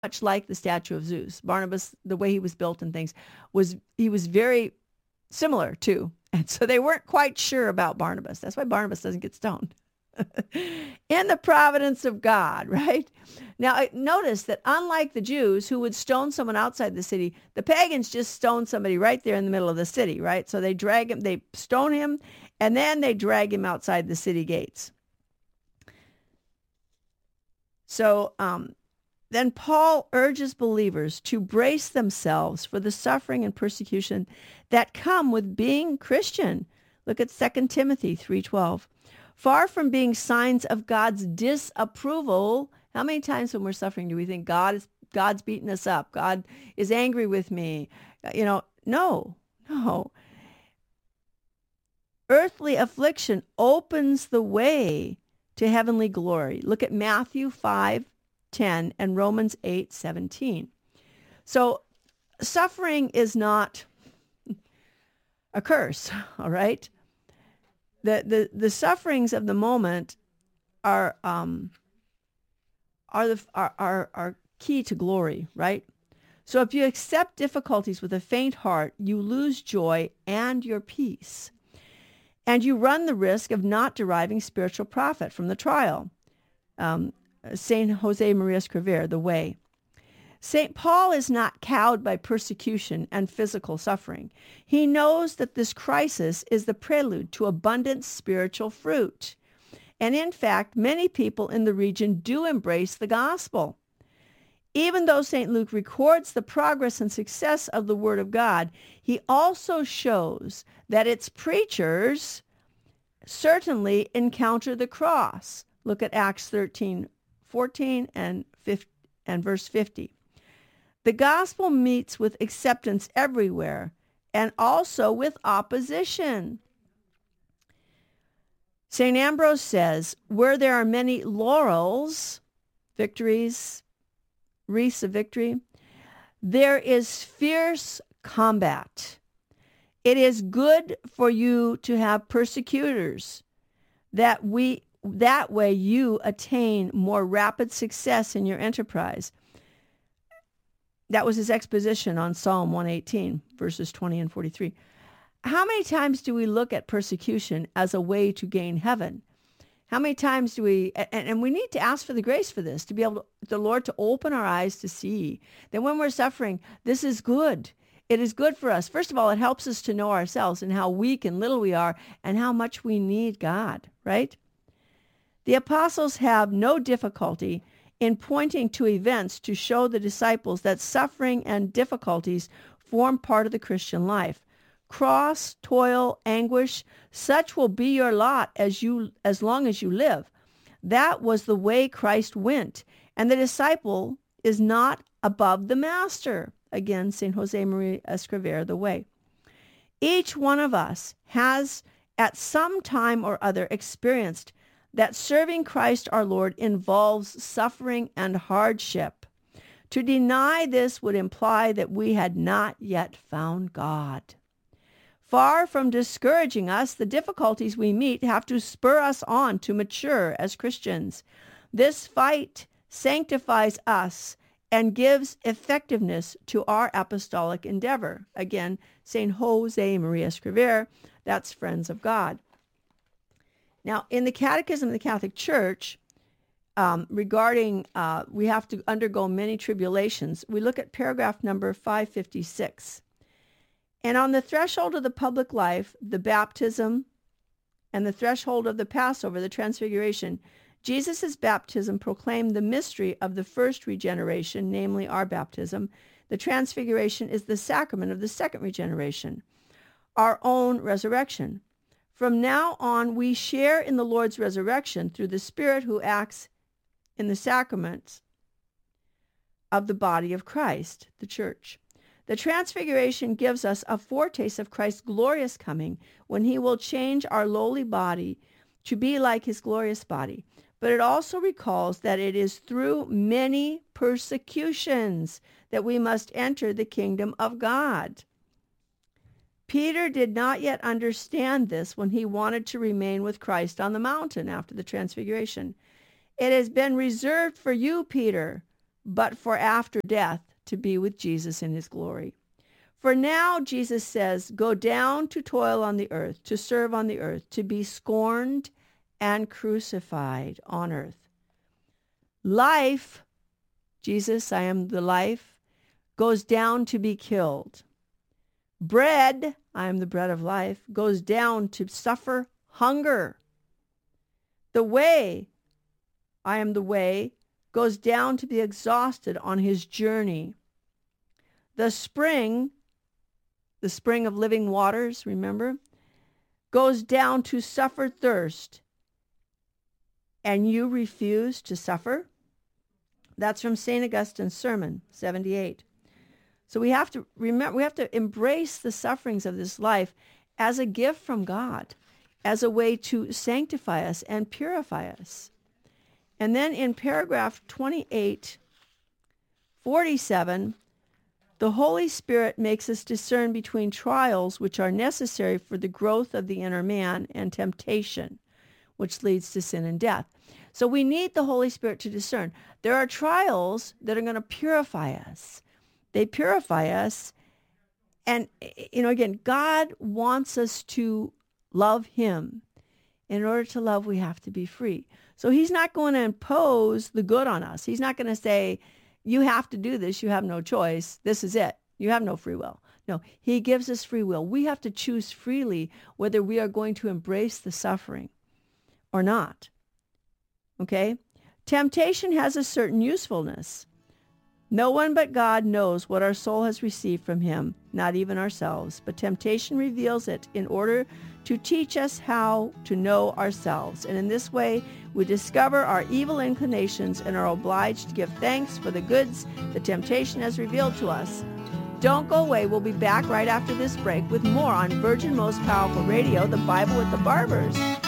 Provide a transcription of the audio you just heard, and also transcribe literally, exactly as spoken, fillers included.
much like the statue of Zeus. Barnabas, the way he was built and things, was he was very similar too. And so they weren't quite sure about Barnabas. That's why Barnabas doesn't get stoned. In the providence of God, right? Now, notice that unlike the Jews who would stone someone outside the city, the pagans just stone somebody right there in the middle of the city, right? So they drag him, they stone him, and then they drag him outside the city gates. So um, then Paul urges believers to brace themselves for the suffering and persecution that come with being Christian. Look at Second Timothy three twelve. Far from being signs of God's disapproval. How many times when we're suffering do we think God is God's beating us up? God is angry with me. You know, no, no. Earthly affliction opens the way to heavenly glory. Look at Matthew five ten and Romans eight seventeen. So suffering is not a curse, all right? The, the the sufferings of the moment are um are the are, are are key to glory, right? So if you accept difficulties with a faint heart, you lose joy and your peace, and you run the risk of not deriving spiritual profit from the trial. Um, Saint Jose Maria Escrivá, The Way. Saint Paul is not cowed by persecution and physical suffering. He knows that this crisis is the prelude to abundant spiritual fruit. And in fact, many people in the region do embrace the gospel. Even though Saint Luke records the progress and success of the Word of God, he also shows that its preachers certainly encounter the cross. Look at Acts thirteen fourteen and, fifty, and verse fifty. The gospel meets with acceptance everywhere and also with opposition. Saint Ambrose says, where there are many laurels, victories, wreaths of victory, there is fierce combat. It is good for you to have persecutors, that we that way you attain more rapid success in your enterprise. That was his exposition on Psalm one eighteen, verses twenty and forty-three. How many times do we look at persecution as a way to gain heaven? How many times do we, and, and we need to ask for the grace for this, to be able to, the Lord to open our eyes to see that when we're suffering, this is good. It is good for us. First of all, it helps us to know ourselves and how weak and little we are and how much we need God, right? The apostles have no difficulty in pointing to events to show the disciples that suffering and difficulties form part of the Christian life. Cross, toil, anguish, such will be your lot as you as long as you live. That was the way Christ went, and the disciple is not above the master. Again, Saint Jose Maria Escrivá, The Way. Each one of us has at some time or other experienced that serving Christ our Lord involves suffering and hardship. To deny this would imply that we had not yet found God. Far from discouraging us, the difficulties we meet have to spur us on to mature as Christians. This fight sanctifies us and gives effectiveness to our apostolic endeavor. Again, Saint Jose Maria Escrivá, that's Friends of God. Now, in the Catechism of the Catholic Church, um, regarding uh, we have to undergo many tribulations, we look at paragraph number five fifty-six. And on the threshold of the public life, the baptism, and the threshold of the Passover, the transfiguration, Jesus' baptism proclaimed the mystery of the first regeneration, namely our baptism. The transfiguration is the sacrament of the second regeneration, our own resurrection. From now on, we share in the Lord's resurrection through the Spirit who acts in the sacraments of the body of Christ, the church. The transfiguration gives us a foretaste of Christ's glorious coming when he will change our lowly body to be like his glorious body. But it also recalls that it is through many persecutions that we must enter the kingdom of God. Peter did not yet understand this when he wanted to remain with Christ on the mountain after the transfiguration. It has been reserved for you, Peter, but for after death to be with Jesus in his glory. For now, Jesus says, go down to toil on the earth, to serve on the earth, to be scorned and crucified on earth. Life, Jesus, I am the life, goes down to be killed. Bread, I am the bread of life, goes down to suffer hunger. The way, I am the way, goes down to be exhausted on his journey. The spring, the spring of living waters, remember, goes down to suffer thirst. And you refuse to suffer? That's from Saint Augustine's sermon, seventy-eight. So we have to remember, we have to embrace the sufferings of this life as a gift from God, as a way to sanctify us and purify us. And then in paragraph twenty-eight, forty-seven, the Holy Spirit makes us discern between trials which are necessary for the growth of the inner man and temptation, which leads to sin and death. So we need the Holy Spirit to discern. There are trials that are going to purify us. They purify us. And, you know, again, God wants us to love him. In order to love, we have to be free. So he's not going to impose the good on us. He's not going to say, you have to do this. You have no choice. This is it. You have no free will. No, he gives us free will. We have to choose freely whether we are going to embrace the suffering or not. Okay? Temptation has a certain usefulness. No one but God knows what our soul has received from him, not even ourselves. But temptation reveals it in order to teach us how to know ourselves. And in this way, we discover our evil inclinations and are obliged to give thanks for the goods the temptation has revealed to us. Don't go away. We'll be back right after this break with more on Virgin Most Powerful Radio, the Bible with the Barbers.